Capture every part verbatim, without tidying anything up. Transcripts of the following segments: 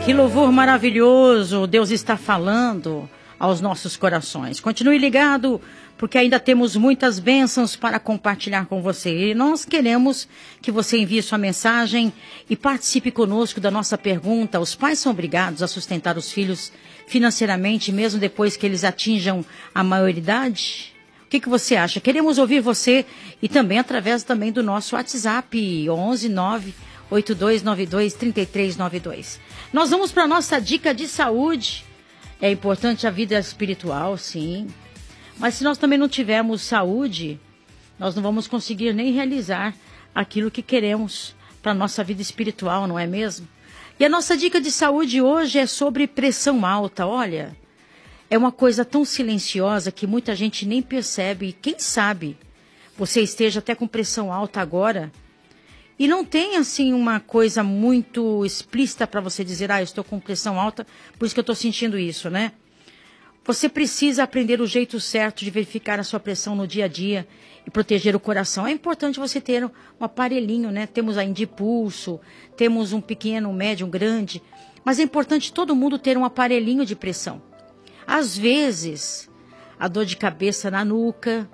Que louvor maravilhoso, Deus está falando aos nossos corações. Continue ligado, porque ainda temos muitas bênçãos para compartilhar com você. E nós queremos que você envie sua mensagem e participe conosco da nossa pergunta. Os pais são obrigados a sustentar os filhos financeiramente, mesmo depois que eles atinjam a maioridade? O que, que você acha? Queremos ouvir você e também através também do nosso WhatsApp, onze nove oito dois nove dois três três nove dois. Nós vamos para a nossa dica de saúde. É importante a vida espiritual, sim. Mas se nós também não tivermos saúde, nós não vamos conseguir nem realizar aquilo que queremos para a nossa vida espiritual, não é mesmo? E a nossa dica de saúde hoje é sobre pressão alta. Olha, é uma coisa tão silenciosa que muita gente nem percebe. E quem sabe você esteja até com pressão alta agora e não tem, assim, uma coisa muito explícita para você dizer, ah, eu estou com pressão alta, por isso que eu estou sentindo isso, né? Você precisa aprender o jeito certo de verificar a sua pressão no dia a dia e proteger o coração. É importante você ter um aparelhinho, né? Temos aí de pulso, temos um pequeno, um médio, um grande, mas é importante todo mundo ter um aparelhinho de pressão. Às vezes, a dor de cabeça na nuca,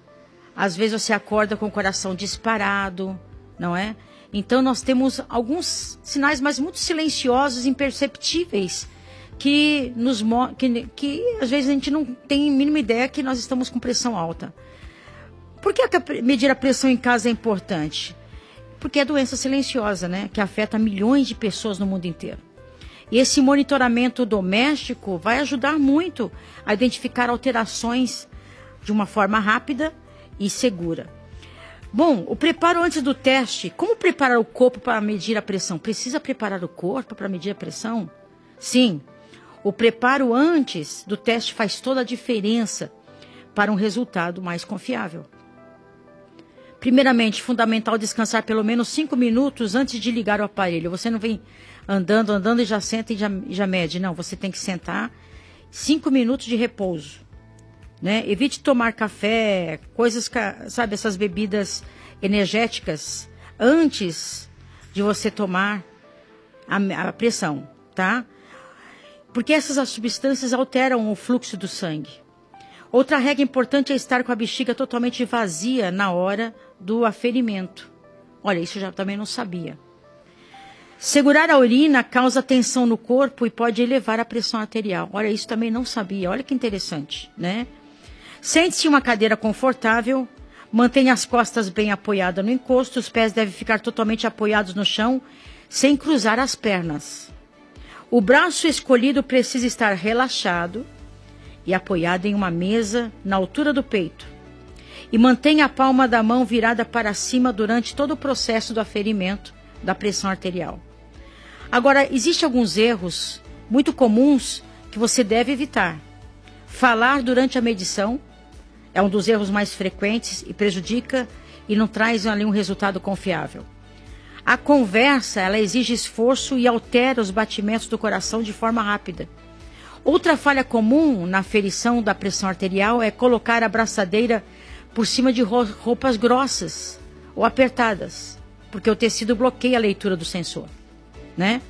às vezes você acorda com o coração disparado, não é? Então nós temos alguns sinais, mas muito silenciosos, imperceptíveis, que nos que, que às vezes a gente não tem a mínima ideia que nós estamos com pressão alta. Por que medir a pressão em casa é importante? Porque é doença silenciosa, né? Que afeta milhões de pessoas no mundo inteiro. E esse monitoramento doméstico vai ajudar muito a identificar alterações de uma forma rápida e segura. Bom, o preparo antes do teste. Como preparar o corpo para medir a pressão? Precisa preparar o corpo para medir a pressão? Sim. O preparo antes do teste faz toda a diferença para um resultado mais confiável. Primeiramente, fundamental descansar pelo menos cinco minutos antes de ligar o aparelho. Você não vem andando, andando e já senta e já, já mede. Não, você tem que sentar. Cinco minutos de repouso. Né? Evite tomar café, coisas, sabe, essas bebidas energéticas antes de você tomar a, a pressão, tá? Porque essas substâncias alteram o fluxo do sangue. Outra regra importante é estar com a bexiga totalmente vazia na hora do aferimento. Olha, isso eu já também não sabia. Segurar a urina causa tensão no corpo e pode elevar a pressão arterial. Olha, isso também não sabia. Olha que interessante, né? Sente-se em uma cadeira confortável, mantenha as costas bem apoiadas no encosto, os pés devem ficar totalmente apoiados no chão, sem cruzar as pernas. O braço escolhido precisa estar relaxado e apoiado em uma mesa na altura do peito. E mantenha a palma da mão virada para cima durante todo o processo do aferimento da pressão arterial. Agora, existem alguns erros muito comuns que você deve evitar. Falar durante a medição é um dos erros mais frequentes e prejudica e não traz ali um resultado confiável. A conversa, ela exige esforço e altera os batimentos do coração de forma rápida. Outra falha comum na aferição da pressão arterial é colocar a braçadeira por cima de roupas grossas ou apertadas, porque o tecido bloqueia a leitura do sensor, né?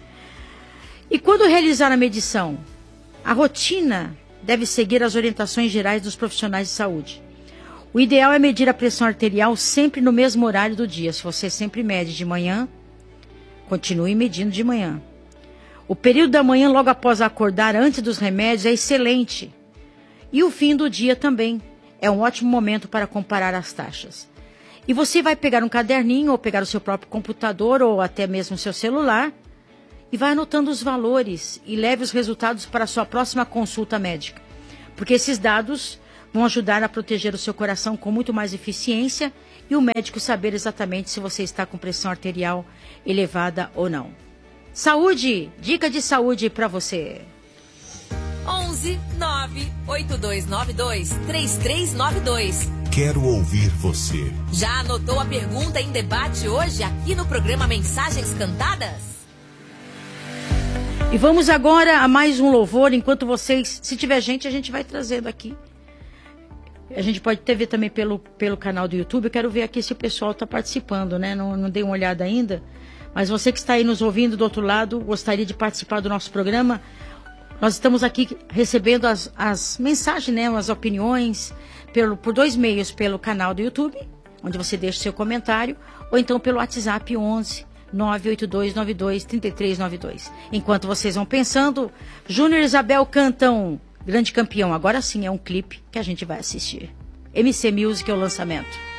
E quando realizar a medição, a rotina deve seguir as orientações gerais dos profissionais de saúde. O ideal é medir a pressão arterial sempre no mesmo horário do dia. Se você sempre mede de manhã, continue medindo de manhã. O período da manhã, logo após acordar, antes dos remédios, é excelente. E o fim do dia também é um ótimo momento para comparar as taxas. E você vai pegar um caderninho, ou pegar o seu próprio computador, ou até mesmo o seu celular, e vai anotando os valores e leve os resultados para a sua próxima consulta médica. Porque esses dados vão ajudar a proteger o seu coração com muito mais eficiência e o médico saber exatamente se você está com pressão arterial elevada ou não. Saúde! Dica de saúde para você. onze nove oito dois nove dois três três nove dois. Quero ouvir você. Já anotou a pergunta em debate hoje aqui no programa Mensagens Cantadas? E vamos agora a mais um louvor, enquanto vocês, se tiver gente, a gente vai trazendo aqui. A gente pode até ver também pelo, pelo canal do YouTube. Eu quero ver aqui se o pessoal está participando, né? Não, não dei uma olhada ainda, Mas você que está aí nos ouvindo do outro lado, gostaria de participar do nosso programa, nós estamos aqui recebendo as, as mensagens, né, as opiniões, pelo, por dois meios, pelo canal do YouTube, onde você deixa seu comentário, ou então pelo WhatsApp onze nove oito dois nove dois três três nove dois. Enquanto vocês vão pensando, Júnior e Isabel cantam Grande Campeão. Agora sim é um clipe que a gente vai assistir. M C Music é o lançamento.